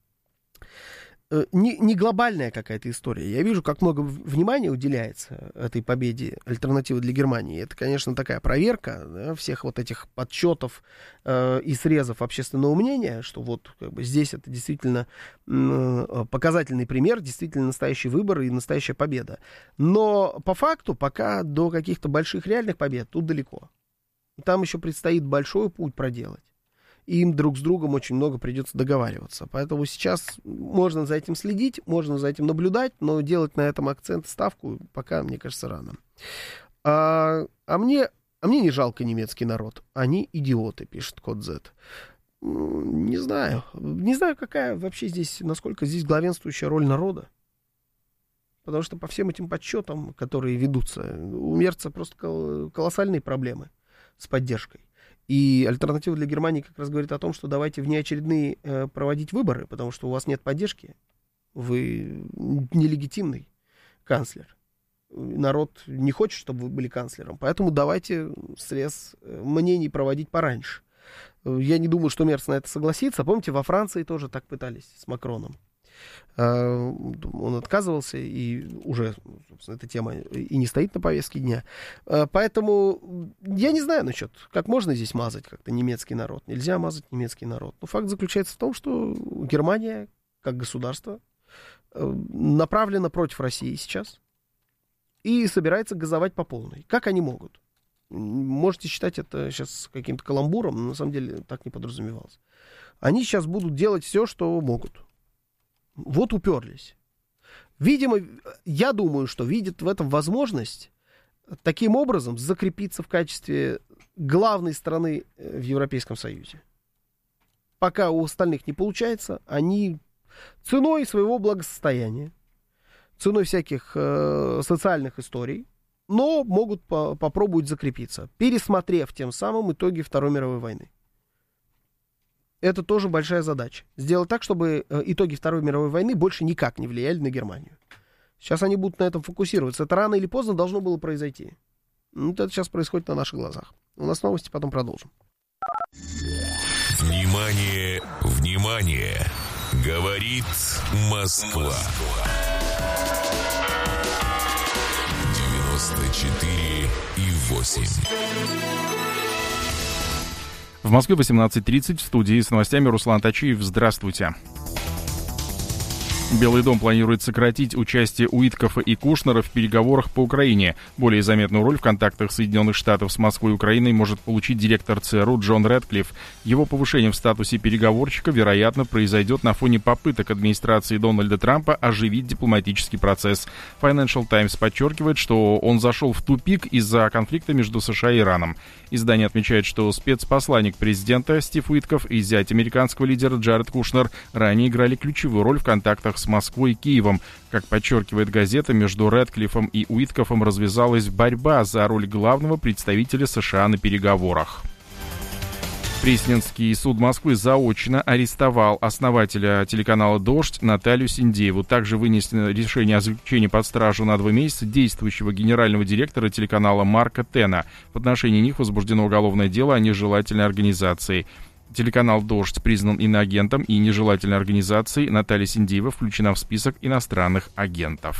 глобальная какая-то история. Я вижу, как много внимания уделяется этой победе альтернативы для Германии. Это, конечно, такая проверка, да, всех вот этих подсчетов и срезов общественного мнения, что вот как бы здесь это действительно показательный пример, действительно настоящий выбор и настоящая победа. Но по факту пока до каких-то больших реальных побед тут далеко. Там еще предстоит большой путь проделать. И им друг с другом очень много придется договариваться. Поэтому сейчас можно за этим следить, можно за этим наблюдать, но делать на этом акцент, ставку пока, мне кажется, рано. А мне не жалко немецкий народ. Они идиоты, пишет Код Z. Не знаю, какая вообще здесь, насколько здесь главенствующая роль народа. Потому что по всем этим подсчетам, которые ведутся, у Мерца просто колоссальные проблемы с поддержкой. И альтернатива для Германии как раз говорит о том, что давайте внеочередные проводить выборы, потому что у вас нет поддержки, вы нелегитимный канцлер. Народ не хочет, чтобы вы были канцлером, поэтому давайте срез мнений проводить пораньше. Я не думаю, что Мерц на это согласится. Помните, во Франции тоже так пытались с Макроном. Он отказывался, и уже, собственно, эта тема и не стоит на повестке дня. Поэтому я не знаю насчет, как можно здесь мазать как-то немецкий народ. Нельзя мазать немецкий народ. Но факт заключается в том, что Германия, как государство, направлена против России сейчас и собирается газовать по полной. Как они могут? Можете считать это сейчас каким-то каламбуром, но на самом деле так не подразумевалось. Они сейчас будут делать все, что могут. Вот уперлись. Видимо, я думаю, что видят в этом возможность таким образом закрепиться в качестве главной страны в Европейском Союзе. Пока у остальных не получается, они ценой своего благосостояния, ценой всяких социальных историй, но могут попробовать закрепиться, пересмотрев тем самым итоги Второй мировой войны. Это тоже большая задача. Сделать так, чтобы итоги Второй мировой войны больше никак не влияли на Германию. Сейчас они будут на этом фокусироваться. Это рано или поздно должно было произойти. Это сейчас происходит на наших глазах. У нас новости, потом продолжим. Внимание, внимание! Говорит Москва. 94,8. В Москве 18:30, в студии с новостями Руслан Тачиев. Здравствуйте. Белый дом планирует сократить участие Уиткофа и Кушнера в переговорах по Украине. Более заметную роль в контактах Соединенных Штатов с Москвой и Украиной может получить директор ЦРУ Джон Рэдклифф. Его повышение в статусе переговорщика, вероятно, произойдет на фоне попыток администрации Дональда Трампа оживить дипломатический процесс. Financial Times подчеркивает, что он зашел в тупик из-за конфликта между США и Ираном. Издание отмечает, что спецпосланник президента Стив Уиткоф и зять американского лидера Джаред Кушнер ранее играли ключевую роль в контактах с Москвой и Киевом. Как подчеркивает газета, между Рэдклиффом и Уиткофом развязалась борьба за роль главного представителя США на переговорах. Пресненский суд Москвы заочно арестовал основателя телеканала «Дождь» Наталью Синдееву. Также вынесли решение о заключении под стражу на 2 месяца действующего генерального директора телеканала Марка Тена. В отношении них возбуждено уголовное дело о нежелательной организации. Телеканал «Дождь» признан иноагентом и нежелательной организацией. Наталья Синдеева включена в список иностранных агентов.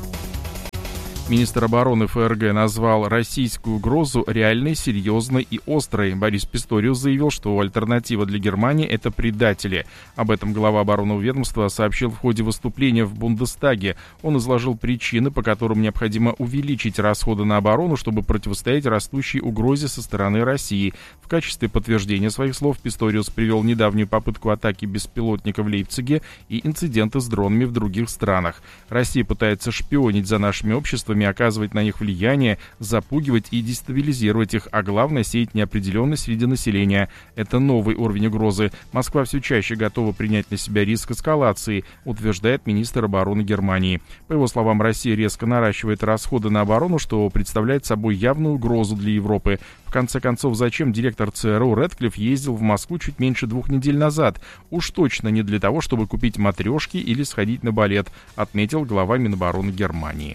Министр обороны ФРГ назвал российскую угрозу реальной, серьезной и острой. Борис Писториус заявил, что альтернатива для Германии – это предатели. Об этом глава оборонного ведомства сообщил в ходе выступления в Бундестаге. Он изложил причины, по которым необходимо увеличить расходы на оборону, чтобы противостоять растущей угрозе со стороны России. В качестве подтверждения своих слов Писториус привел недавнюю попытку атаки беспилотника в Лейпциге и инциденты с дронами в других странах. Россия пытается шпионить за нашими обществами, оказывать на них влияние, запугивать и дестабилизировать их, а главное — сеять неопределенность среди населения. Это новый уровень угрозы. Москва все чаще готова принять на себя риск эскалации, утверждает министр обороны Германии. По его словам, Россия резко наращивает расходы на оборону, что представляет собой явную угрозу для Европы. В конце концов, зачем директор ЦРУ Рэдклифф ездил в Москву чуть меньше 2 недель назад? Уж точно не для того, чтобы купить матрешки или сходить на балет, отметил глава Минобороны Германии.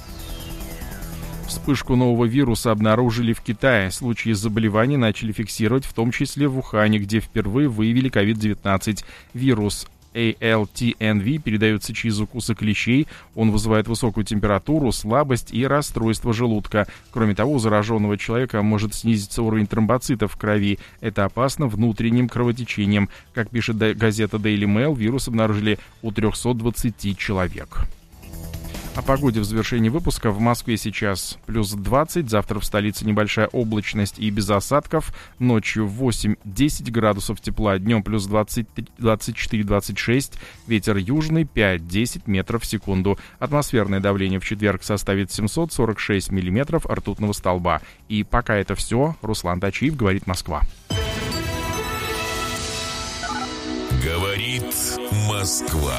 Вспышку нового вируса обнаружили в Китае. Случаи заболеваний начали фиксировать, в том числе в Ухане, где впервые выявили COVID-19. Вирус ALTNV передается через укусы клещей. Он вызывает высокую температуру, слабость и расстройство желудка. Кроме того, у зараженного человека может снизиться уровень тромбоцитов в крови. Это опасно внутренним кровотечением. Как пишет газета Daily Mail, вирус обнаружили у 320 человек. О погоде в завершении выпуска. В Москве сейчас плюс 20, завтра в столице небольшая облачность и без осадков, ночью 8-10 градусов тепла, днем плюс 24-26, ветер южный 5-10 метров в секунду. Атмосферное давление в четверг составит 746 миллиметров ртутного столба. И пока это все. Руслан Тачиев, говорит Москва. Говорит Москва.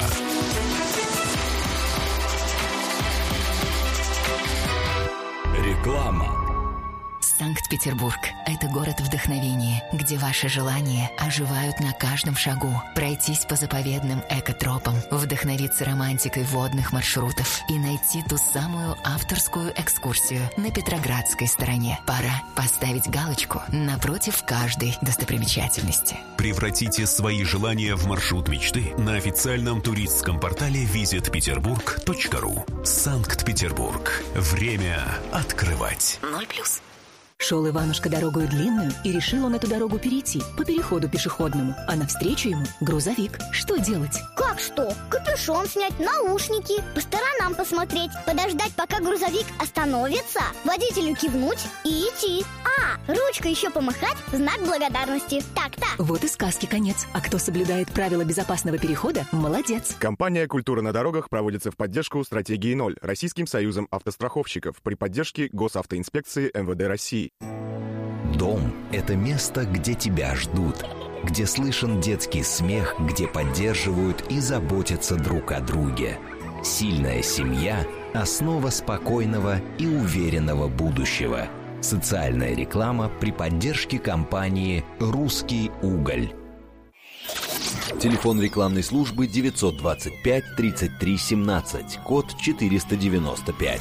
Реклама. Санкт-Петербург – это город вдохновения, где ваши желания оживают на каждом шагу. Пройтись по заповедным экотропам, вдохновиться романтикой водных маршрутов и найти ту самую авторскую экскурсию на Петроградской стороне. Пора поставить галочку напротив каждой достопримечательности. Превратите свои желания в маршрут мечты на официальном туристском портале visitpeterburg.ru. Санкт-Петербург. Время открывать. 0+. Шел Иванушка дорогою длинную, и решил он эту дорогу перейти по переходу пешеходному. А навстречу ему грузовик. Что делать? Как что? Капюшон снять, наушники, по сторонам посмотреть, подождать, пока грузовик остановится, водителю кивнуть и идти. Ручкой еще помахать в знак благодарности. Так-то. Вот и сказки конец. А кто соблюдает правила безопасного перехода, молодец. Компания «Культура на дорогах» проводится в поддержку стратегии 0 Российским союзом автостраховщиков при поддержке Госавтоинспекции МВД России. Дом – это место, где тебя ждут, где слышен детский смех, где поддерживают и заботятся друг о друге. Сильная семья – основа спокойного и уверенного будущего. Социальная реклама при поддержке компании «Русский уголь». Телефон рекламной службы 925 33 17, код 495.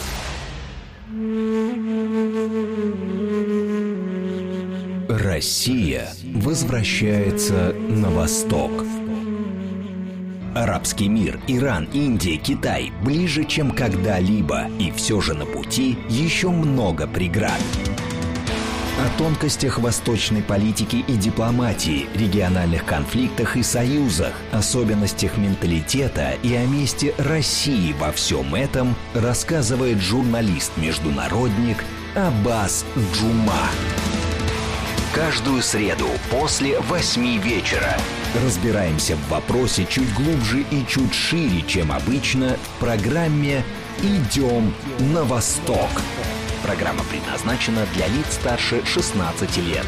Россия возвращается на восток. Арабский мир, Иран, Индия, Китай ближе, чем когда-либо. И все же на пути еще много преград. О тонкостях восточной политики и дипломатии, региональных конфликтах и союзах, особенностях менталитета и о месте России во всем этом рассказывает журналист-международник Аббас Джума. Каждую среду после 8 вечера разбираемся в вопросе чуть глубже и чуть шире, чем обычно, в программе «Идем на восток». Программа предназначена для лиц старше 16 лет.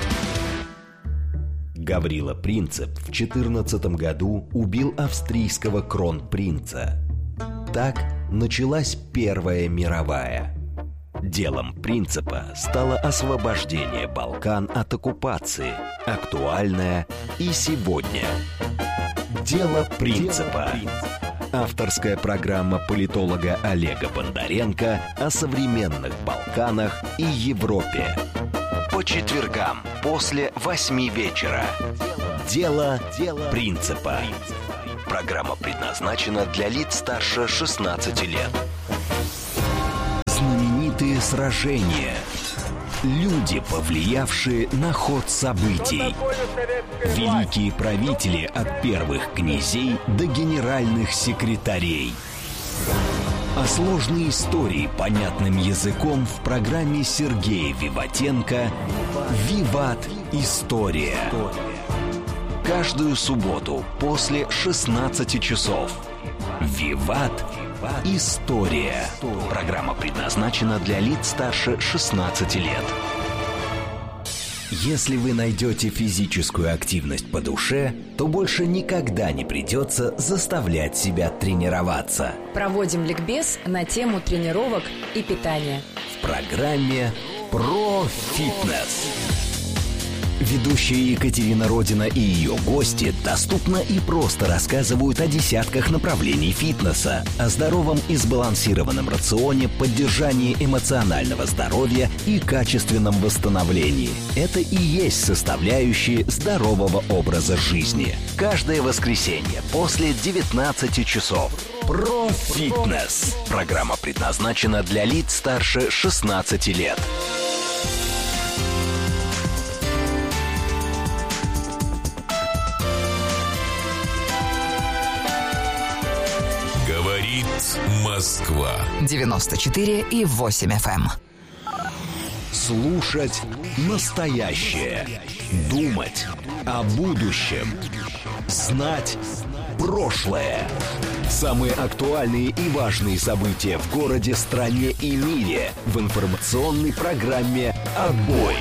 Гаврила Принцип в 14 году убил австрийского кронпринца. Так началась Первая мировая. Делом Принципа стало освобождение Балкан от оккупации, актуальное и сегодня. Дело Принципа. Авторская программа политолога Олега Бондаренко о современных Балканах и Европе. По четвергам после 8 вечера. Дело Принципа. Программа предназначена для лиц старше 16 лет. Знаменитые сражения. Люди, повлиявшие на ход событий. Великие правители от первых князей до генеральных секретарей. О сложной истории понятным языком в программе Сергея Виватенко «Виват. История». Каждую субботу после 16 часов. «Виват. История». Программа предназначена для лиц старше 16 лет. Если вы найдете физическую активность по душе, то больше никогда не придется заставлять себя тренироваться. Проводим ликбез на тему тренировок и питания. В программе «Про фитнес». Ведущая Екатерина Родина и ее гости доступно и просто рассказывают о десятках направлений фитнеса, о здоровом и сбалансированном рационе, поддержании эмоционального здоровья и качественном восстановлении. Это и есть составляющие здорового образа жизни. Каждое воскресенье после 19 часов. Про фитнес. Программа предназначена для лиц старше 16 лет. Москва 94,8 FM. Слушать настоящее. Думать о будущем. Знать прошлое. Самые актуальные и важные события в городе, стране и мире в информационной программе «Отбой».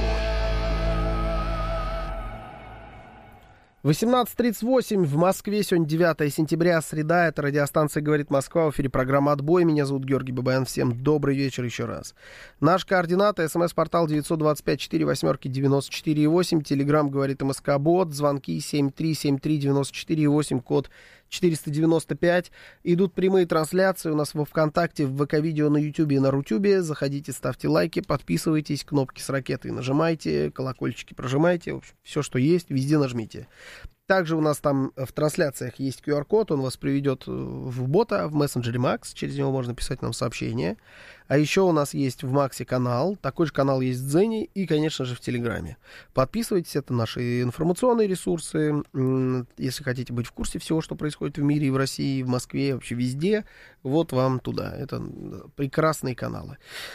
18:38 в Москве. Сегодня 9 сентября, среда. Это радиостанция «Говорит Москва». В эфире программа «Отбой». Меня зовут Георгий Бабаян. Всем добрый вечер еще раз. Наш координаты. СМС-портал 925-48-94-8. Телеграм «Говорит МСК-бот». Звонки 7373-94-8. Код 495. Идут прямые трансляции у нас во ВКонтакте, в ВК-видео, на Ютубе и на Рутюбе. Заходите, ставьте лайки, подписывайтесь, кнопки с ракетой нажимайте, колокольчики прожимайте. В общем, все, что есть, везде нажмите. Также у нас там в трансляциях есть QR-код, он вас приведет в бота, в мессенджере Макс, через него можно писать нам сообщения. А еще у нас есть в Максе канал, такой же канал есть в Дзене и, конечно же, в Телеграме. Подписывайтесь, это наши информационные ресурсы, если хотите быть в курсе всего, что происходит в мире, и в России, и в Москве, и вообще везде, вот вам туда, это прекрасные каналы.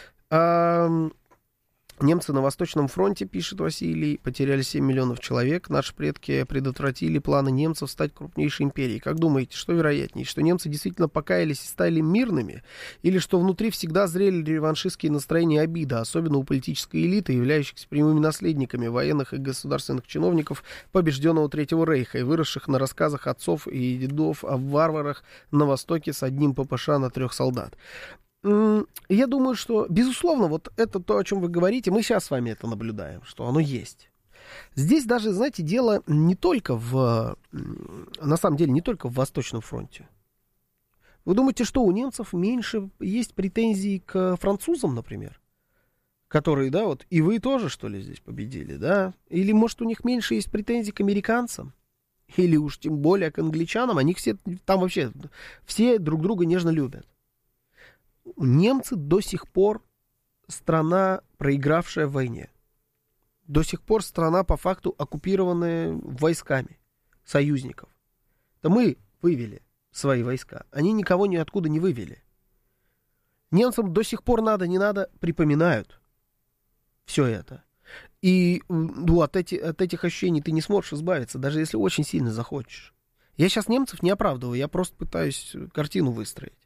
Немцы на Восточном фронте, пишет Василий, потеряли 7 миллионов человек. Наши предки предотвратили планы немцев стать крупнейшей империей. Как думаете, что вероятнее? Что немцы действительно покаялись и стали мирными? Или что внутри всегда зрели реваншистские настроения и обида, особенно у политической элиты, являющихся прямыми наследниками военных и государственных чиновников побежденного Третьего Рейха и выросших на рассказах отцов и дедов о варварах на Востоке с одним ППШ на 3 солдат? Я думаю, что, безусловно, вот это то, о чем вы говорите, мы сейчас с вами это наблюдаем, что оно есть. Здесь даже, знаете, дело не только на самом деле, не только в Восточном фронте. Вы думаете, что у немцев меньше есть претензий к французам, например? Которые, да, вот, и вы тоже, что ли, здесь победили, да? Или, может, у них меньше есть претензий к американцам? Или уж тем более к англичанам? Они все, там вообще, все друг друга нежно любят. Немцы до сих пор страна, проигравшая в войне. до сих пор страна по факту оккупированная войсками союзников. Это мы вывели свои войска. Они никого ниоткуда не вывели. Немцам до сих пор надо, не надо, припоминают все это. И от этих ощущений ты не сможешь избавиться, даже если очень сильно захочешь. Я сейчас немцев не оправдываю, я просто пытаюсь картину выстроить.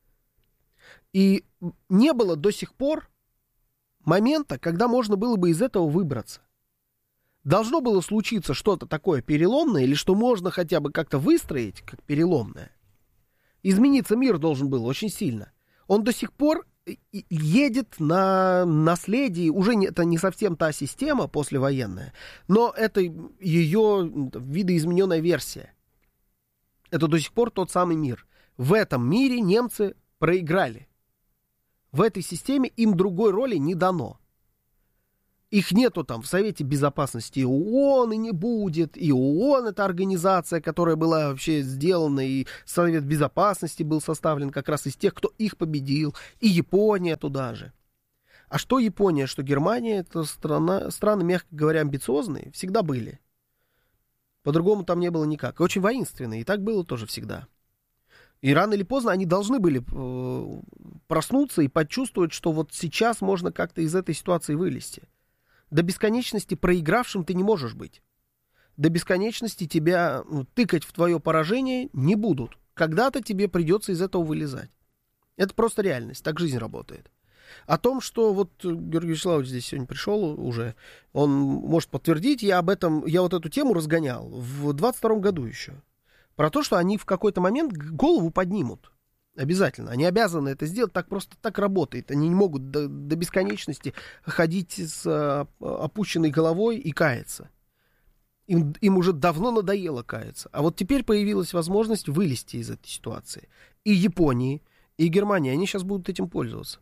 И не было до сих пор момента, когда можно было бы из этого выбраться. Должно было случиться что-то такое переломное, или что можно хотя бы как-то выстроить, как переломное. Измениться мир должен был очень сильно. Он до сих пор едет на наследии, уже это не совсем та система послевоенная, но это ее видоизмененная версия. Это до сих пор тот самый мир. В этом мире немцы проиграли. В этой системе им другой роли не дано. Их нету там в Совете Безопасности ООН и не будет. И ООН — это организация, которая была вообще сделана, и Совет Безопасности был составлен как раз из тех, кто их победил. И Япония туда же. А что Япония, что Германия — это страны, мягко говоря, амбициозные, всегда были. По-другому там не было никак. И очень воинственные, и так было тоже всегда. И рано или поздно они должны были проснуться и почувствовать, что вот сейчас можно как-то из этой ситуации вылезти. До бесконечности проигравшим ты не можешь быть. До бесконечности тебя тыкать в твое поражение не будут. Когда-то тебе придется из этого вылезать. Это просто реальность, так жизнь работает. О том, что вот Георгий Вячеславович здесь сегодня пришел уже, он может подтвердить, я вот эту тему разгонял в 22-м году еще. Про то, что они в какой-то момент голову поднимут. Обязательно. Они обязаны это сделать, так просто так работает. Они не могут до бесконечности ходить с опущенной головой и каяться. Им уже давно надоело каяться. А вот теперь появилась возможность вылезти из этой ситуации. И Японии, и Германии, они сейчас будут этим пользоваться.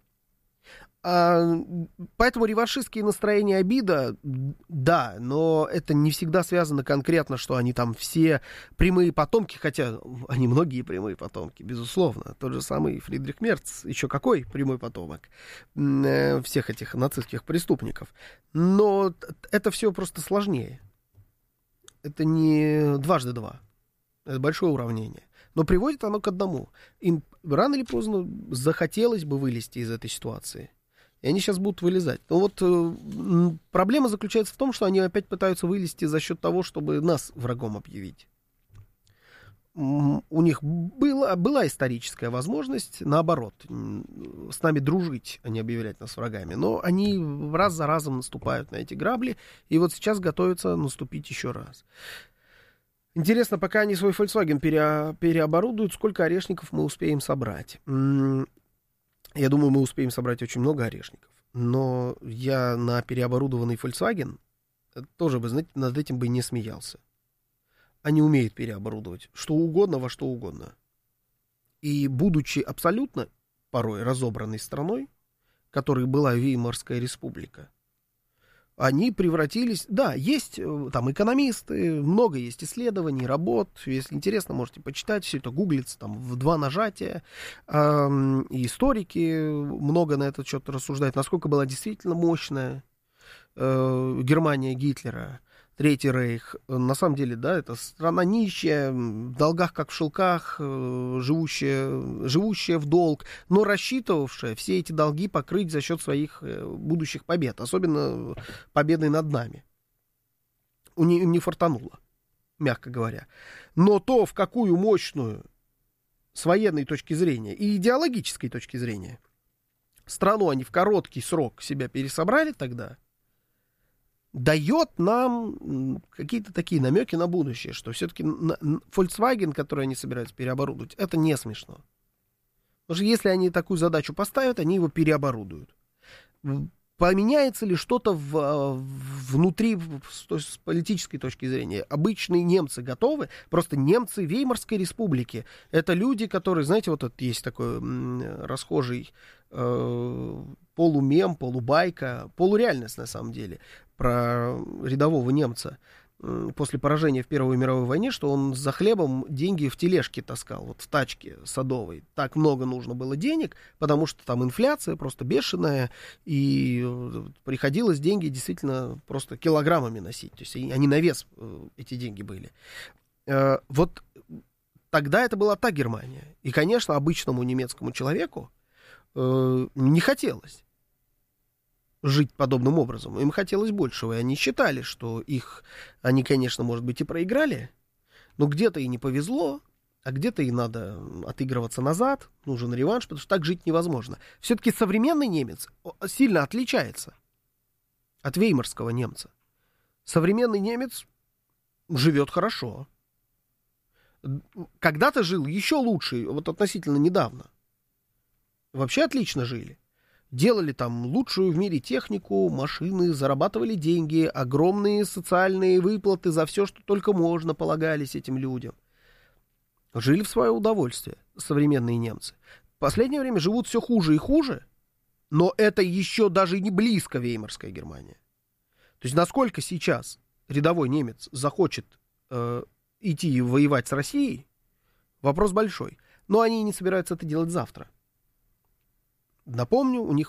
Поэтому реваншистские настроения, обида, да, но это не всегда связано конкретно, что они там все прямые потомки, хотя они многие прямые потомки, безусловно. Тот же самый Фридрих Мерц, еще какой прямой потомок всех этих нацистских преступников. Но это все просто сложнее. Это не 2 × 2. Это большое уравнение. Но приводит оно к одному. Им рано или поздно захотелось бы вылезти из этой ситуации. И они сейчас будут вылезать. Но вот проблема заключается в том, что они опять пытаются вылезти за счет того, чтобы нас врагом объявить. У них была историческая возможность, наоборот, с нами дружить, а не объявлять нас врагами. Но они раз за разом наступают на эти грабли, и вот сейчас готовятся наступить еще раз. Интересно, пока они свой Volkswagen переоборудуют, сколько орешников мы успеем собрать. Я думаю, мы успеем собрать очень много орешников. Но я на переоборудованный Volkswagen тоже бы, знаете, над этим бы не смеялся. Они умеют переоборудовать что угодно во что угодно. И будучи абсолютно порой разобранной страной, которой была Веймарская республика, они превратились... Да, есть там экономисты, много есть исследований, работ. Если интересно, можете почитать. Все это гуглится там в 2 нажатия. И историки много на этот счет рассуждают, насколько была действительно мощная Германия Гитлера, Третий Рейх. На самом деле, да, это страна нищая, в долгах как в шелках, живущая в долг, но рассчитывавшая все эти долги покрыть за счет своих будущих побед, особенно победой над нами. Им не фартануло, мягко говоря. Но то, в какую мощную с военной точки зрения и идеологической точки зрения страну они в короткий срок себя пересобрали тогда, дает нам какие-то такие намеки на будущее, что все-таки Volkswagen, который они собираются переоборудовать, это не смешно. Потому что если они такую задачу поставят, они его переоборудуют. Поменяется ли что-то внутри, с политической точки зрения? Обычные немцы готовы, просто немцы Веймарской республики. Это люди, которые, знаете, вот это есть такой расхожий полумем, полубайка, полуреальность на самом деле, про рядового немца. после поражения в Первой мировой войне, что он за хлебом деньги в тележке таскал, вот в тачке садовой. Так много нужно было денег, потому что там инфляция просто бешеная, и приходилось деньги действительно просто килограммами носить. То есть они на вес, эти деньги были. Вот тогда это была та Германия. И, конечно, обычному немецкому человеку не хотелось жить подобным образом. Им хотелось большего, и они считали, что они, конечно, может быть, и проиграли, но где-то и не повезло, а где-то и надо отыгрываться назад, нужен реванш, потому что так жить невозможно. Все-таки современный немец сильно отличается от веймарского немца. Современный немец живет хорошо. Когда-то жил еще лучше, вот относительно недавно. Вообще отлично жили. Делали там лучшую в мире технику, машины, зарабатывали деньги, огромные социальные выплаты за все, что только можно, полагались этим людям. Жили в свое удовольствие современные немцы. В последнее время живут все хуже и хуже, но это еще даже не близко веймарская Германия. То есть насколько сейчас рядовой немец захочет идти воевать с Россией, вопрос большой. Но они не собираются это делать завтра. Напомню, у них